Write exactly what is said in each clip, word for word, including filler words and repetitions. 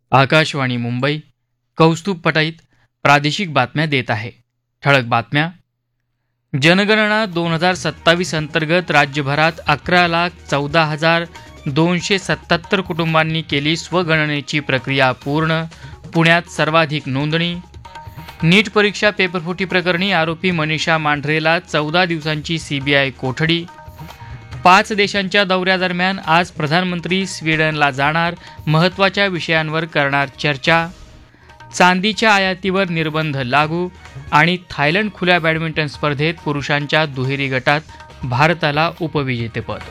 आकाशवाणी मुंबई कौस्तुभ पटाईत प्रादेशिक बातम्या देत आहे. ठळक बातम्या. जनगणना दोन हजार सत्तावीस अंतर्गत राज्यभरात अकरा लाख चौदा हजार दोनशे सत्याहत्तर कुटुंबांनी केली स्वगणनेची प्रक्रिया पूर्ण. पुण्यात सर्वाधिक नोंदणी. नीट परीक्षा पेपरफुटी प्रकरणी आरोपी मनीषा मांढरेला चौदा दिवसांची सीबीआय कोठडी. पाच देशांच्या दौऱ्यादरम्यान आज प्रधानमंत्री स्वीडनला जाणार. महत्त्वाच्या विषयांवर करणार चर्चा. चांदीच्या आयातीवर निर्बंध लागू. आणि थायलंड खुल्या बॅडमिंटन स्पर्धेत पुरुषांच्या दुहेरी गटात भारताला उपविजेतेपद.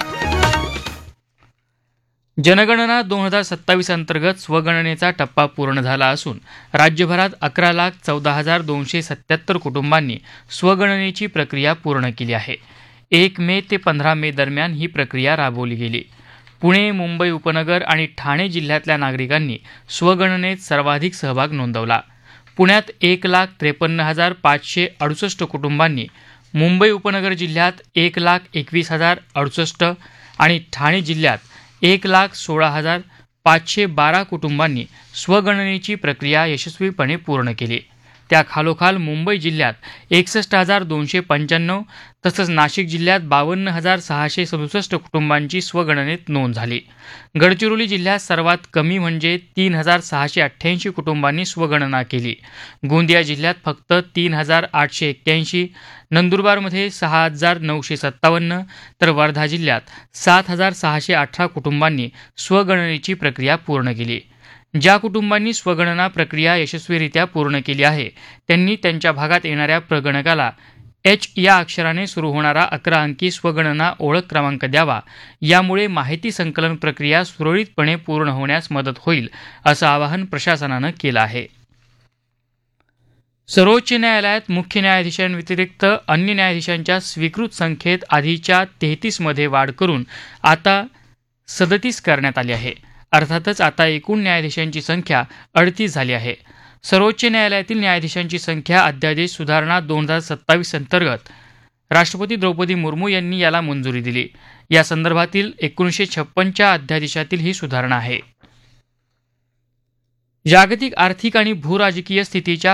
जनगणना दोन हजार सत्तावीस अंतर्गत स्वगणनेचा टप्पा पूर्ण झाला असून राज्यभरात अकरा लाख चौदा हजार दोनशे सत्याहत्तर कुटुंबांनी स्वगणनेची प्रक्रिया पूर्ण केली आहे. एक मे ते पंधरा मे दरम्यान ही प्रक्रिया राबवली गेली. पुणे, मुंबई उपनगर आणि ठाणे जिल्ह्यातल्या नागरिकांनी स्वगणनेत सर्वाधिक सहभाग नोंदवला. पुण्यात एक लाख त्रेपन्न हजार पाचशे अडुसष्ट कुटुंबांनी, मुंबई उपनगर जिल्ह्यात एक लाख एकवीस हजार अडुसष्ट आणि ठाणे जिल्ह्यात एक लाख सोळा हजार पाचशे बारा कुटुंबांनी स्वगणनेची प्रक्रिया यशस्वीपणे पूर्ण केली. त्या खालोखाल मुंबई जिल्ह्यात एकसष्ट हजार दोनशे पंच्याण्णव तसंच नाशिक जिल्ह्यात बावन्न हजार सहाशे सदुसष्ट कुटुंबांची स्वगणनेत नोंद झाली. गडचिरोली जिल्ह्यात सर्वात कमी म्हणजे तीन हजार सहाशे अठ्ठ्याऐंशी कुटुंबांनी स्वगणना केली. गोंदिया जिल्ह्यात फक्त तीन हजार आठशे एक्क्याऐंशी, नंदुरबारमध्ये सहा हजार नऊशे सत्तावन्न तर वर्धा जिल्ह्यात सात हजार सहाशे अठरा कुटुंबांनी स्वगणनेची प्रक्रिया पूर्ण केली. ज्या कुटुंबांनी स्वगणना प्रक्रिया यशस्वीरित्या पूर्ण केली आहे त्यांनी त्यांच्या भागात येणाऱ्या प्रगणकाला एच या अक्षराने सुरू होणारा अकरा अंकी स्वगणना ओळख क्रमांक द्यावा. यामुळे माहिती संकलन प्रक्रिया सुरळीतपणे पूर्ण होण्यास मदत होईल असं आवाहन प्रशासनानं केलं आहे. सर्वोच्च न्यायालयात मुख्य न्यायाधीशांव्यतिरिक्त अन्य न्यायाधीशांच्या स्वीकृत संख्येत आधीच्या तेहतीस मध्ये वाढ करून आता सदतीस करण्यात आली आहे. अर्थातच आता एकूण न्यायाधीशांची संख्या अडतीस झाली आहे. सर्वोच्च न्यायालयातील न्यायाधीशांची संख्या अध्यादेश सुधारणा दोन हजार सत्तावीस अंतर्गत राष्ट्रपती द्रौपदी मुर्मू यांनी याला मंजुरी दिली. या संदर्भातील एकोणीसशे छप्पनच्या अध्यादेशातील ही सुधारणा आहे. जागतिक आर्थिक आणि भूराजकीय स्थितीच्या